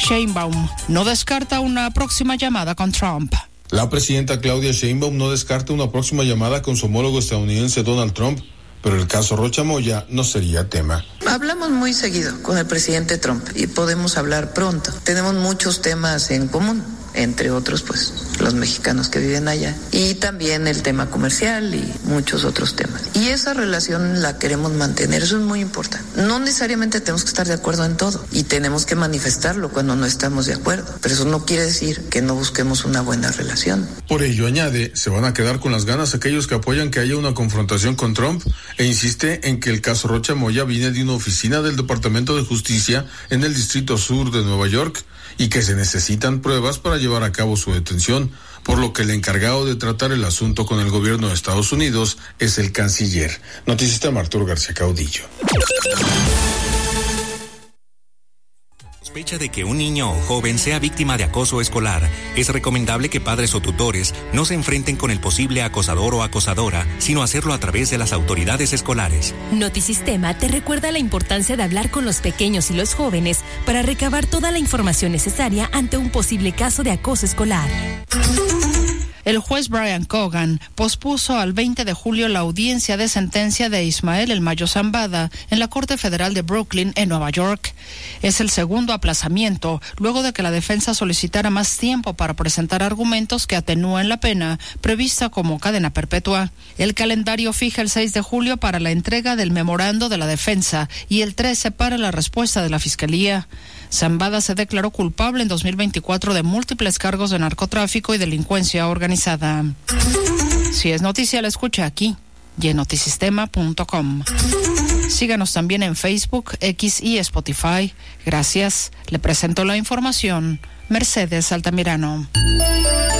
Sheinbaum no descarta una próxima llamada con Trump. La presidenta Claudia Sheinbaum no descarta una próxima llamada con su homólogo estadounidense Donald Trump, pero el caso Rocha Moya no sería tema. Hablamos muy seguido con el presidente Trump y podemos hablar pronto. Tenemos muchos temas en común, entre otros pues los mexicanos que viven allá, y también el tema comercial y muchos otros temas. Y esa relación la queremos mantener, eso es muy importante. No necesariamente tenemos que estar de acuerdo en todo y tenemos que manifestarlo cuando no estamos de acuerdo, pero eso no quiere decir que no busquemos una buena relación. Por ello, añade, se van a quedar con las ganas aquellos que apoyan que haya una confrontación con Trump e insiste en que el caso Rocha Moya viene de una oficina del Departamento de Justicia en el Distrito Sur de Nueva York y que se necesitan pruebas para llevar a cabo su detención, por lo que el encargado de tratar el asunto con el gobierno de Estados Unidos es el canciller. Noticista Arturo García Caudillo. Sospecha de que un niño o joven sea víctima de acoso escolar, es recomendable que padres o tutores no se enfrenten con el posible acosador o acosadora, sino hacerlo a través de las autoridades escolares. Notisistema te recuerda la importancia de hablar con los pequeños y los jóvenes para recabar toda la información necesaria ante un posible caso de acoso escolar. El juez Brian Cogan pospuso al 20 de julio la audiencia de sentencia de Ismael El Mayo Zambada en la Corte Federal de Brooklyn, en Nueva York. Es el segundo aplazamiento, luego de que la defensa solicitara más tiempo para presentar argumentos que atenúen la pena prevista como cadena perpetua. El calendario fija el 6 de julio para la entrega del memorando de la defensa y el 13 para la respuesta de la Fiscalía. Zambada se declaró culpable en 2024 de múltiples cargos de narcotráfico y delincuencia organizada. Si es noticia, la escucha aquí y en notisistema.com. Síganos también en Facebook, X y Spotify. Gracias. Le presento la información Mercedes Altamirano.